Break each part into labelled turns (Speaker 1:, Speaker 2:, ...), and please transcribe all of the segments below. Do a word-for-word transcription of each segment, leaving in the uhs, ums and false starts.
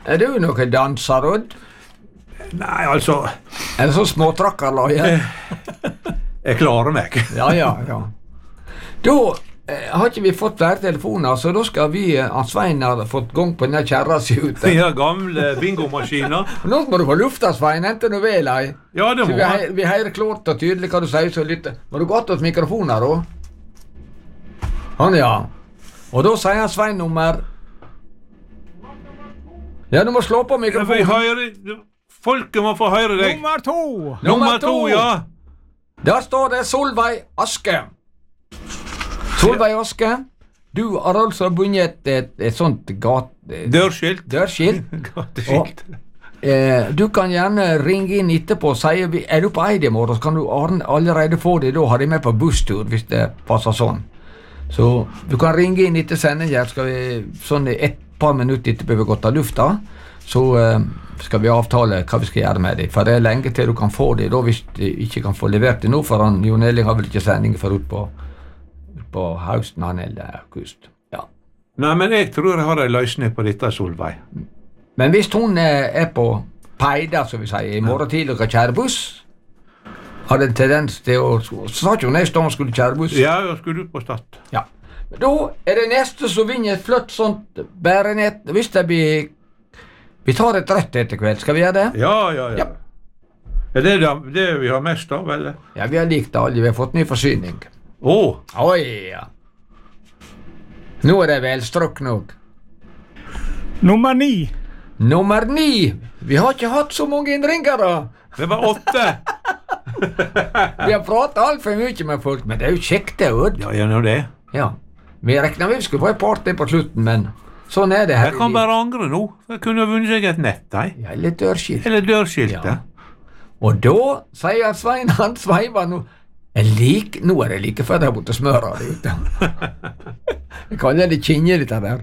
Speaker 1: Er du noen danser, Odd?
Speaker 2: Nei, altså...
Speaker 1: Er det så småtrakkerlaget?
Speaker 2: Jeg klarer meg.
Speaker 1: Ja, ja, ja. Da eh, har ikke vi fått flere telefoner, så da skal vi, eh, Svein har fått gang på denne kjerra si ute.
Speaker 2: Ja, gamle bingomaskiner.
Speaker 1: Nå må du få lufta, Svein, enten du vil, ei.
Speaker 2: Ja, det
Speaker 1: Så
Speaker 2: må
Speaker 1: vi,
Speaker 2: han.
Speaker 1: he vi hører klart og tydelig hva du sier, så lytte. Må du gå til mikrofoner, da? Han, ja. Og da sier Svein nummer... Ja, du må slå på
Speaker 2: Ja, vi
Speaker 1: mikrofonen.
Speaker 2: hører... Folket må få høre deg.
Speaker 3: Nummer to.
Speaker 2: Nummer to, ja.
Speaker 1: Der står det Solveig Aske. Solveig Aske, du har altså bunnet et, et, et sånt gat...
Speaker 2: Dørskilt.
Speaker 1: Dørskilt.
Speaker 2: Gateskilt.
Speaker 1: Eh, du kan gjerne ringe inn etterpå og si vi, er du på Eid i morgen, så kan du allerede få det. Da har de med på busstur, hvis det passer sånn. Så du kan ringe inn etter sendingen, skal vi sånn et par minutter etterpå vi har gått av lufta, så eh, skal vi avtale hva vi skal gjøre med det. For det er lenge til du kan få det, da hvis du ikke kan få levert det nå, for han, Jon Elling har vel ikke sending for ut på, ut på høsten, han eller august. Ja.
Speaker 2: Nei, men jeg tror jeg har en løsning på dette, Solveig.
Speaker 1: Men hvis hun eh, er på peida, som vi sier, i morgen tidlig og kan kjære buss, har den tendens til å... Så sa ikke hun neste år hun skulle kjære buss.
Speaker 2: Ja, jeg skulle ut på Stad.
Speaker 1: Ja. Men da er det neste som vinner et flott sånt bærenett. Hvis det blir... Vi tar et rødt etter kveld, skal vi gjøre det?
Speaker 2: Ja, ja, ja.
Speaker 1: Ja.
Speaker 2: Er det det, det vi har mest av, eller?
Speaker 1: Ja, vi har likt det alle, vi har fått ny forsyning.
Speaker 2: Åh,
Speaker 1: Oi, ja. Nå er det velstrukk nok.
Speaker 3: Nummer ni.
Speaker 1: Nummer ni. Vi har ikke hatt så mange innringere.
Speaker 2: det var åtte.
Speaker 1: Vi har pratet alt for mye med folk, men det er jo kjekt det, Odd.
Speaker 2: Ja, gjør nå det.
Speaker 1: Ja. Vi rekner med vi skulle få et party på slutten, men sånn er det her.
Speaker 2: Jeg kan bare angre nå. Jeg kunne ha vunnet seg et nett, nei.
Speaker 1: Ja, eller dørskilt.
Speaker 2: Eller dørskiltet.
Speaker 1: Ja. Og da sier Svein, han sveiver nå. Jeg lik, nå er det like før jeg har måttet smøre det ute. Jeg kaller det kinje, dette der.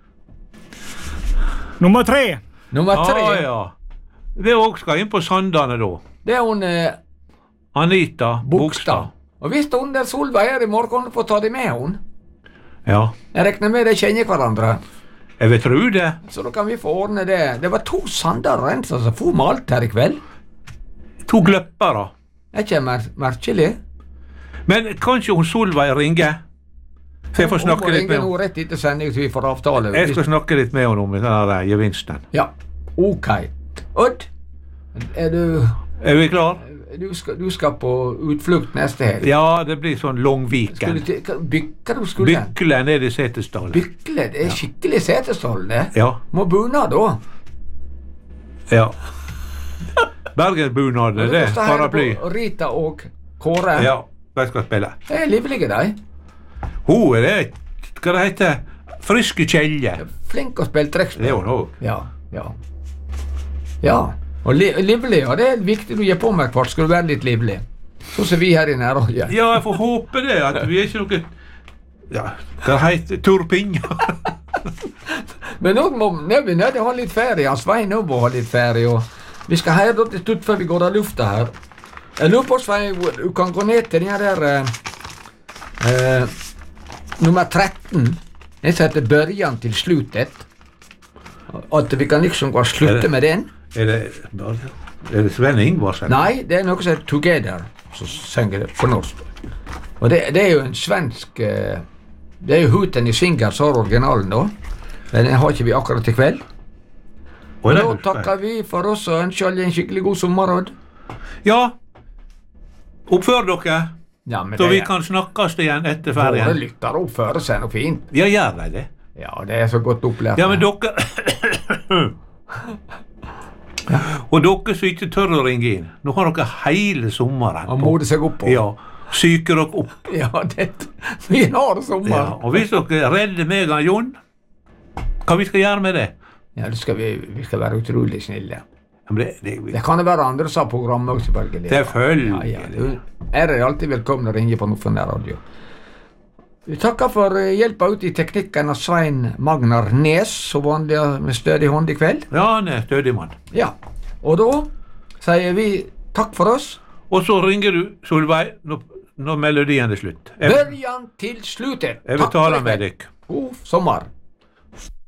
Speaker 3: Nummer tre.
Speaker 1: Nummer tre,
Speaker 2: Ah, ja. Det også skal inn på Sandane da.
Speaker 1: det er hun eh,
Speaker 2: Anita
Speaker 1: Bogstad.
Speaker 2: Bogstad.
Speaker 1: Og hvis hun der Solveig er i morgen, får ta det med hun.
Speaker 2: Ja,
Speaker 1: Jeg regner med de kjenner hverandre,
Speaker 2: jeg vil tro det.
Speaker 1: så da kan vi få ordne det. Det var to sandarenser som får med alt her i kveld.
Speaker 2: To gløppere.
Speaker 1: Er ikke mer merkelig?
Speaker 2: Men kanskje hun Solveig ringer? Så jeg får snakke litt med
Speaker 1: henne. Hun må ringe
Speaker 2: henne.
Speaker 1: nå rett etter sending, så vi får avtale.
Speaker 2: Jeg skal snakke litt med henne om denne der gevinsten.
Speaker 1: Ja, ok. Odd, er du...
Speaker 2: Er vi klar?
Speaker 1: Du skal, du skal på utflukt neste helg.
Speaker 2: Ja, det blir sånn
Speaker 1: Skulle
Speaker 2: Longviken.
Speaker 1: til, hva- Bykker du skulle?
Speaker 2: Bykle nede i Setesdal.
Speaker 1: Bykle, det er skikkelig setestål, det.
Speaker 2: Ja,
Speaker 1: Må bunad da.
Speaker 2: ja. Bergensbunad, det er paraply.
Speaker 1: Rita og Kåre.
Speaker 2: Ja, de skal spille.
Speaker 1: Det er livlige, de.
Speaker 2: Hun er det, hva det heter, friske kjelje.
Speaker 1: Flink å spille trekkspill.
Speaker 2: Det er hun også.
Speaker 1: Ja, ja. Ja, og li livlig, ja, det er viktig du gir på meg hvert, skal du være litt livlig. Så ser vi her i nærholdet.
Speaker 2: Ja, jeg får håpe det, at vi er ikke noe, ja, hva det heter, turpinger.
Speaker 1: Men nå må nå er vi nødt til å ha litt ferie. Han Svein nå må ha litt ferie, og vi skal høre til slutt før vi går av lufta her. Jeg lurer på, Svein, du kan gå ned til den der eh, eh, nummer tretten. Den som heter Børjan til slutet. At vi kan liksom gå og slutte med den.
Speaker 2: Er det, er det Sven Ingvarsen?
Speaker 1: Nei, det er noe som heter Together, som synger det på norsk. Og det, det er jo en svensk eh, det er jo Huten i Svinger som har originalen da. Men den har ikke vi akkurat til kveld.
Speaker 2: Og
Speaker 1: Og
Speaker 2: det
Speaker 1: da
Speaker 2: er
Speaker 1: takker vi for oss og ønsker alle en skikkelig god sommer, Odd.
Speaker 2: Ja, oppfør dere,
Speaker 1: Ja, men
Speaker 2: så
Speaker 1: det
Speaker 2: vi
Speaker 1: er-
Speaker 2: kan snakkes igjen etter
Speaker 1: Våre
Speaker 2: ferien.
Speaker 1: lyttere oppfører seg noe fint.
Speaker 2: Ja, gjør de det?
Speaker 1: Ja, det er så godt opplært.
Speaker 2: Ja, men dere... Og dere som ikke tør å ringe inn, nå har dere hele sommeren
Speaker 1: Han måte seg opp på.
Speaker 2: Ja, syker dere opp.
Speaker 1: Ja, det vi har sommer.
Speaker 2: Ja, og hvis dere redder meg og Jon, hva vi skal gjøre med det?
Speaker 1: Ja, det skal vi, vi skal være utrolig snille.
Speaker 2: Ja, men det, det,
Speaker 1: Det kan det være andre som har programmet også, selvfølgelig.
Speaker 2: Selvfølgelig.
Speaker 1: Ja, ja. Du er det alltid velkommen å ringe på Noen Radio. Vi takker for eh, hjelpa ut i teknikken av Svein Magnar Nes, som vanlig med stødig hånd i kveld.
Speaker 2: Ja, han er stødig mann.
Speaker 1: Ja, og da sier vi takk for oss.
Speaker 2: Og så ringer du, Solveig, når, når melodien er slutt. Jeg,
Speaker 1: Børjan til slutet.
Speaker 2: jeg vil
Speaker 1: Takk for
Speaker 2: tale
Speaker 1: i
Speaker 2: med
Speaker 1: kveld.
Speaker 2: deg.
Speaker 1: God sommer.